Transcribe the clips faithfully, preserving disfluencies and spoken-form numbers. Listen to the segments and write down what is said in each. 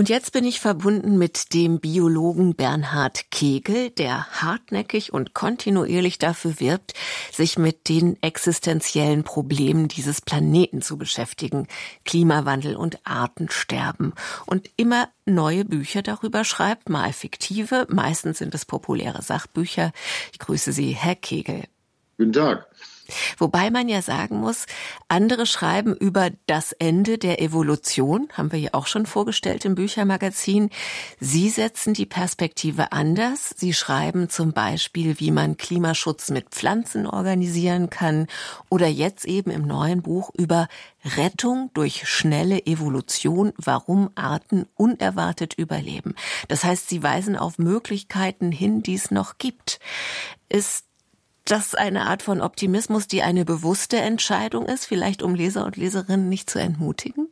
Und jetzt bin ich verbunden mit dem Biologen Bernhard Kegel, der hartnäckig und kontinuierlich dafür wirbt, sich mit den existenziellen Problemen dieses Planeten zu beschäftigen. Klimawandel und Artensterben. Und immer neue Bücher darüber schreibt, mal fiktive, meistens sind es populäre Sachbücher. Ich grüße Sie, Herr Kegel. Guten Tag. Wobei man ja sagen muss, andere schreiben über das Ende der Evolution, haben wir ja auch schon vorgestellt im Büchermagazin. Sie setzen die Perspektive anders. Sie schreiben zum Beispiel, wie man Klimaschutz mit Pflanzen organisieren kann oder jetzt eben im neuen Buch über Rettung durch schnelle Evolution, warum Arten unerwartet überleben. Das heißt, Sie weisen auf Möglichkeiten hin, die es noch gibt. Ist das eine Art von Optimismus, die eine bewusste Entscheidung ist, vielleicht um Leser und Leserinnen nicht zu entmutigen?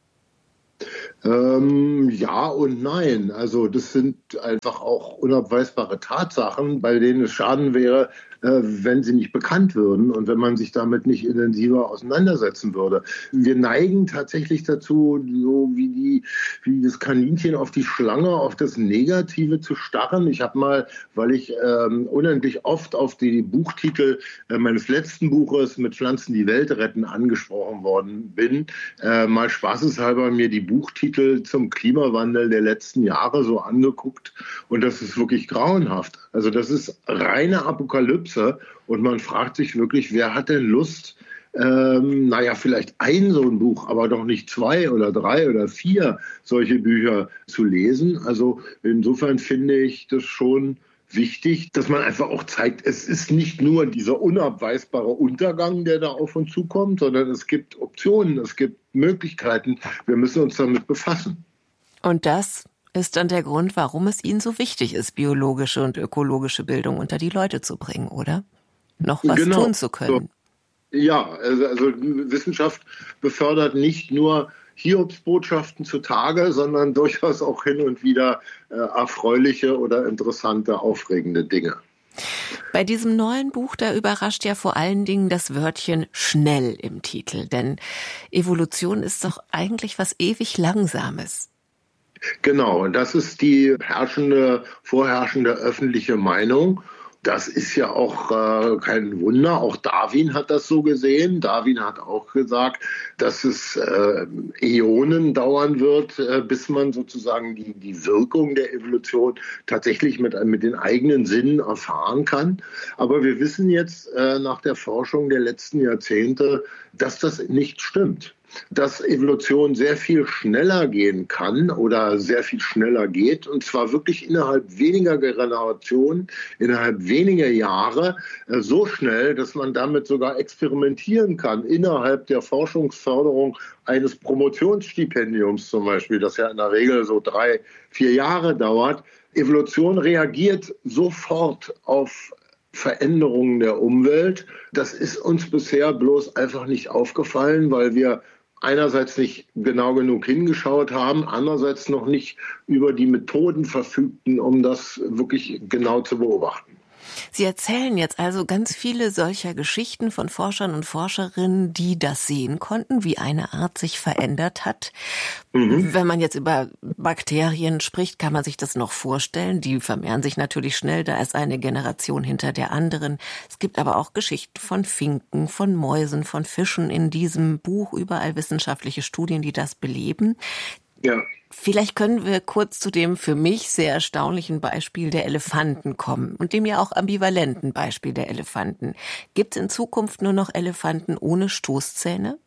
Ähm, ja und nein. Also das sind einfach auch unabweisbare Tatsachen, bei denen es schaden wäre, äh, wenn sie nicht bekannt würden und wenn man sich damit nicht intensiver auseinandersetzen würde. Wir neigen tatsächlich dazu, so wie die, wie das Kaninchen auf die Schlange, auf das Negative zu starren. Ich habe mal, weil ich ähm, unendlich oft auf die Buchtitel äh, meines letzten Buches mit Pflanzen die Welt retten angesprochen worden bin, äh, mal spaßeshalber mir die Buchtitel zum Klimawandel der letzten Jahre so angeguckt und das ist wirklich grauenhaft. Also das ist reine Apokalypse und man fragt sich wirklich, wer hat denn Lust, ähm, naja, vielleicht ein so ein Buch, aber doch nicht zwei oder drei oder vier solche Bücher zu lesen. Also insofern finde ich das schon wichtig, dass man einfach auch zeigt, es ist nicht nur dieser unabweisbare Untergang, der da auf uns zukommt, sondern es gibt Optionen, es gibt Möglichkeiten. Wir müssen uns damit befassen. Und das ist dann der Grund, warum es Ihnen so wichtig ist, biologische und ökologische Bildung unter die Leute zu bringen, oder? Noch was genau. tun zu können. Ja, also, also Wissenschaft befördert nicht nur Hiobsbotschaften zutage, sondern durchaus auch hin und wieder äh, erfreuliche oder interessante, aufregende Dinge. Bei diesem neuen Buch, da überrascht ja vor allen Dingen das Wörtchen schnell im Titel. Denn Evolution ist doch eigentlich was ewig Langsames. Genau, das ist die herrschende, vorherrschende öffentliche Meinung. Das ist ja auch äh, kein Wunder. Auch Darwin hat das so gesehen. Darwin hat auch gesagt, dass es äh, Äonen dauern wird, äh, bis man sozusagen die, die Wirkung der Evolution tatsächlich mit, mit den eigenen Sinnen erfahren kann. Aber wir wissen jetzt äh, nach der Forschung der letzten Jahrzehnte, dass das nicht stimmt. Dass Evolution sehr viel schneller gehen kann oder sehr viel schneller geht, und zwar wirklich innerhalb weniger Generationen, innerhalb weniger Jahre, so schnell, dass man damit sogar experimentieren kann, innerhalb der Forschungsförderung eines Promotionsstipendiums zum Beispiel, das ja in der Regel so drei, vier Jahre dauert. Evolution reagiert sofort auf Veränderungen der Umwelt. Das ist uns bisher bloß einfach nicht aufgefallen, weil wir einerseits nicht genau genug hingeschaut haben, andererseits noch nicht über die Methoden verfügten, um das wirklich genau zu beobachten. Sie erzählen jetzt also ganz viele solcher Geschichten von Forschern und Forscherinnen, die das sehen konnten, wie eine Art sich verändert hat. Mhm. Wenn man jetzt über Bakterien spricht, kann man sich das noch vorstellen. Die vermehren sich natürlich schnell, da ist eine Generation hinter der anderen. Es gibt aber auch Geschichten von Finken, von Mäusen, von Fischen in diesem Buch, überall wissenschaftliche Studien, die das beleben. Ja. Vielleicht können wir kurz zu dem für mich sehr erstaunlichen Beispiel der Elefanten kommen und dem ja auch ambivalenten Beispiel der Elefanten. Gibt es in Zukunft nur noch Elefanten ohne Stoßzähne?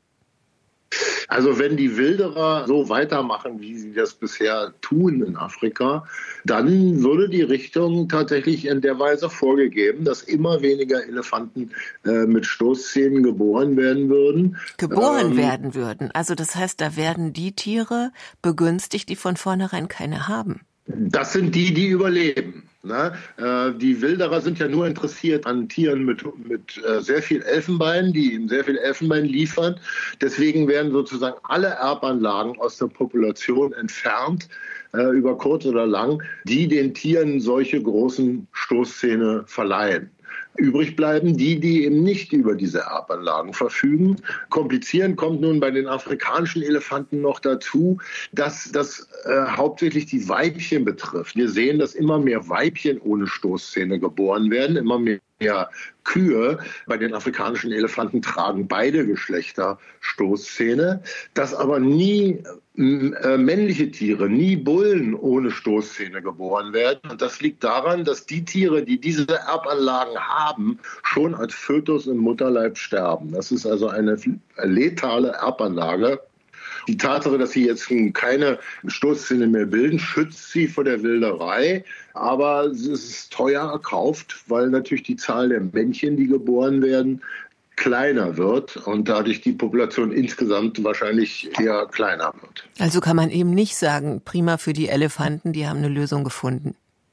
Also wenn die Wilderer so weitermachen, wie sie das bisher tun in Afrika, dann würde die Richtung tatsächlich in der Weise vorgegeben, dass immer weniger Elefanten äh, mit Stoßzähnen geboren werden würden. Geboren ähm, werden würden. Also das heißt, da werden die Tiere begünstigt, die von vornherein keine haben. Das sind die, die überleben. Ne? Äh, die Wilderer sind ja nur interessiert an Tieren mit, mit äh, sehr viel Elfenbein, die ihnen sehr viel Elfenbein liefern. Deswegen werden sozusagen alle Erbanlagen aus der Population entfernt, äh, über kurz oder lang, die den Tieren solche großen Stoßzähne verleihen. Übrig bleiben die, die eben nicht über diese Erbanlagen verfügen. Komplizierend kommt nun bei den afrikanischen Elefanten noch dazu, dass das äh, hauptsächlich die Weibchen betrifft. Wir sehen, dass immer mehr Weibchen ohne Stoßzähne geboren werden, immer mehr Ja, Kühe bei den afrikanischen Elefanten tragen beide Geschlechter Stoßzähne, dass aber nie äh, männliche Tiere, nie Bullen ohne Stoßzähne geboren werden. Und das liegt daran, dass die Tiere, die diese Erbanlagen haben, schon als Fötus im Mutterleib sterben. Das ist also eine letale Erbanlage. Die Tatsache, dass sie jetzt keine Stoßzähne mehr bilden, schützt sie vor der Wilderei. Aber es ist teuer erkauft, weil natürlich die Zahl der Männchen, die geboren werden, kleiner wird und dadurch die Population insgesamt wahrscheinlich eher kleiner wird. Also kann man eben nicht sagen, prima für die Elefanten, die haben eine Lösung gefunden.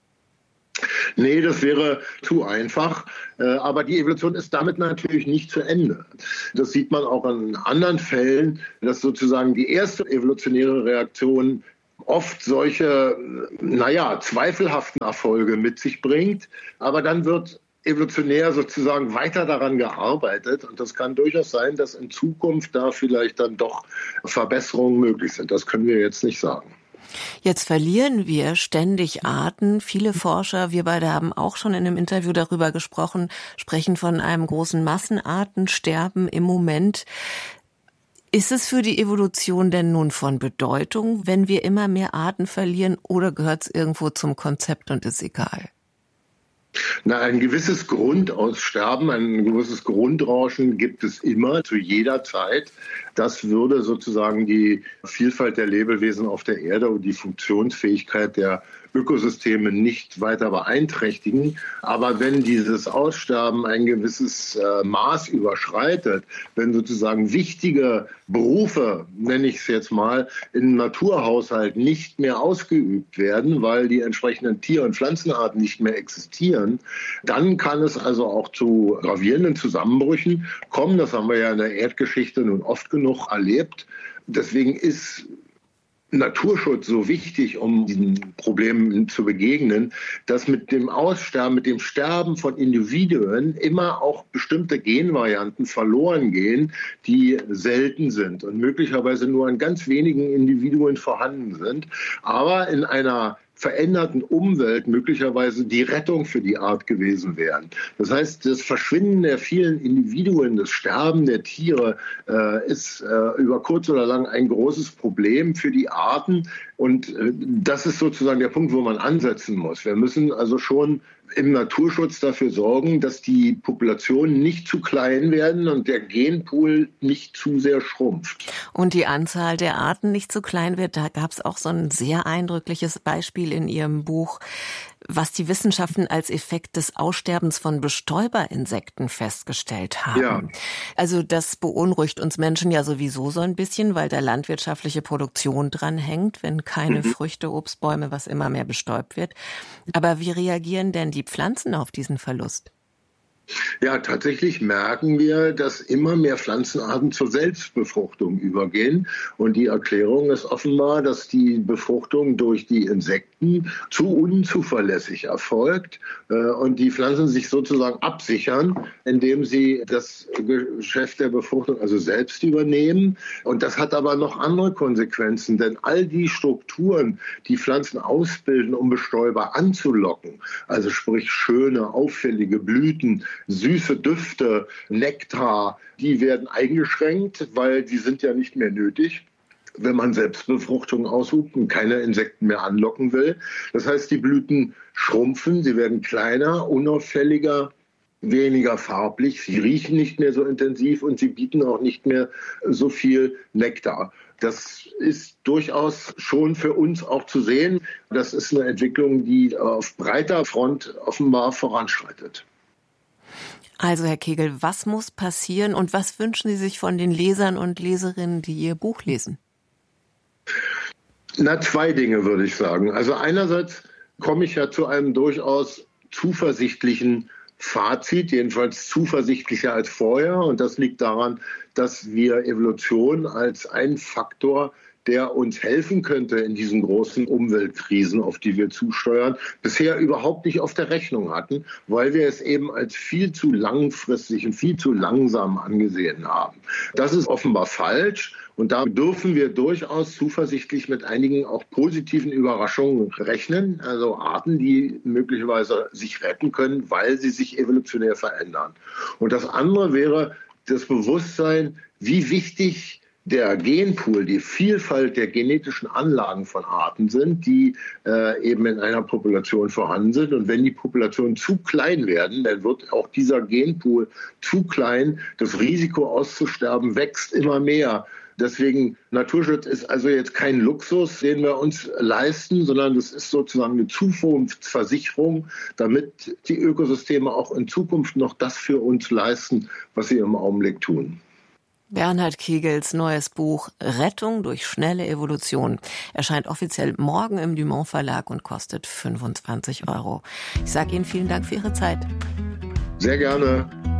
Nee, das wäre zu einfach. Aber die Evolution ist damit natürlich nicht zu Ende. Das sieht man auch in anderen Fällen, dass sozusagen die erste evolutionäre Reaktion oft solche, naja, zweifelhaften Erfolge mit sich bringt. Aber dann wird evolutionär sozusagen weiter daran gearbeitet. Und das kann durchaus sein, dass in Zukunft da vielleicht dann doch Verbesserungen möglich sind. Das können wir jetzt nicht sagen. Jetzt verlieren wir ständig Arten. Viele Forscher, wir beide haben auch schon in einem Interview darüber gesprochen, sprechen von einem großen Massenartensterben im Moment. Ist es für die Evolution denn nun von Bedeutung, wenn wir immer mehr Arten verlieren, oder gehört es irgendwo zum Konzept und ist egal? Na, ein gewisses Grundaussterben, ein gewisses Grundrauschen gibt es immer, zu jeder Zeit. Das würde sozusagen die Vielfalt der Lebewesen auf der Erde und die Funktionsfähigkeit der Ökosysteme nicht weiter beeinträchtigen. Aber wenn dieses Aussterben ein gewisses äh, Maß überschreitet, wenn sozusagen wichtige Berufe, nenne ich es jetzt mal, im Naturhaushalt nicht mehr ausgeübt werden, weil die entsprechenden Tier- und Pflanzenarten nicht mehr existieren, dann kann es also auch zu gravierenden Zusammenbrüchen kommen. Das haben wir ja in der Erdgeschichte nun oft genug erlebt. Deswegen ist Naturschutz so wichtig, um diesen Problemen zu begegnen, dass mit dem Aussterben, mit dem Sterben von Individuen immer auch bestimmte Genvarianten verloren gehen, die selten sind und möglicherweise nur an ganz wenigen Individuen vorhanden sind, aber in einer veränderten Umwelt möglicherweise die Rettung für die Art gewesen wären. Das heißt, das Verschwinden der vielen Individuen, das Sterben der Tiere äh, ist äh, über kurz oder lang ein großes Problem für die Arten. Und äh, das ist sozusagen der Punkt, wo man ansetzen muss. Wir müssen also schon im Naturschutz dafür sorgen, dass die Populationen nicht zu klein werden und der Genpool nicht zu sehr schrumpft. Und die Anzahl der Arten nicht zu klein wird. Da gab es auch so ein sehr eindrückliches Beispiel in Ihrem Buch, was die Wissenschaften als Effekt des Aussterbens von Bestäuberinsekten festgestellt haben. Ja. Also das beunruhigt uns Menschen ja sowieso so ein bisschen, weil da landwirtschaftliche Produktion dran hängt, wenn keine mhm. Früchte, Obstbäume, was immer mehr bestäubt wird. Aber wie reagieren denn die Pflanzen auf diesen Verlust? Ja, tatsächlich merken wir, dass immer mehr Pflanzenarten zur Selbstbefruchtung übergehen. Und die Erklärung ist offenbar, dass die Befruchtung durch die Insekten zu unzuverlässig erfolgt und die Pflanzen sich sozusagen absichern, indem sie das Geschäft der Befruchtung also selbst übernehmen. Und das hat aber noch andere Konsequenzen, denn all die Strukturen, die Pflanzen ausbilden, um Bestäuber anzulocken, also sprich schöne, auffällige Blüten, süße Düfte, Nektar, die werden eingeschränkt, weil die sind ja nicht mehr nötig, wenn man Selbstbefruchtung ausübt und keine Insekten mehr anlocken will. Das heißt, die Blüten schrumpfen, sie werden kleiner, unauffälliger, weniger farblich, sie riechen nicht mehr so intensiv und sie bieten auch nicht mehr so viel Nektar. Das ist durchaus schon für uns auch zu sehen. Das ist eine Entwicklung, die auf breiter Front offenbar voranschreitet. Also Herr Kegel, was muss passieren und was wünschen Sie sich von den Lesern und Leserinnen, die Ihr Buch lesen? Na, zwei Dinge würde ich sagen. Also einerseits komme ich ja zu einem durchaus zuversichtlichen Fazit, jedenfalls zuversichtlicher als vorher. Und das liegt daran, dass wir Evolution als einen Faktor der uns helfen könnte in diesen großen Umweltkrisen, auf die wir zusteuern, bisher überhaupt nicht auf der Rechnung hatten, weil wir es eben als viel zu langfristig und viel zu langsam angesehen haben. Das ist offenbar falsch. Und da dürfen wir durchaus zuversichtlich mit einigen auch positiven Überraschungen rechnen. Also Arten, die möglicherweise sich retten können, weil sie sich evolutionär verändern. Und das andere wäre das Bewusstsein, wie wichtig der Genpool, die Vielfalt der genetischen Anlagen von Arten sind, die äh, eben in einer Population vorhanden sind. Und wenn die Populationen zu klein werden, dann wird auch dieser Genpool zu klein. Das Risiko auszusterben wächst immer mehr. Deswegen, Naturschutz ist also jetzt kein Luxus, den wir uns leisten, sondern das ist sozusagen eine Zukunftsversicherung, damit die Ökosysteme auch in Zukunft noch das für uns leisten, was sie im Augenblick tun. Bernhard Kegels neues Buch Rettung durch schnelle Evolution erscheint offiziell morgen im Dumont Verlag und kostet fünfundzwanzig Euro. Ich sage Ihnen vielen Dank für Ihre Zeit. Sehr gerne.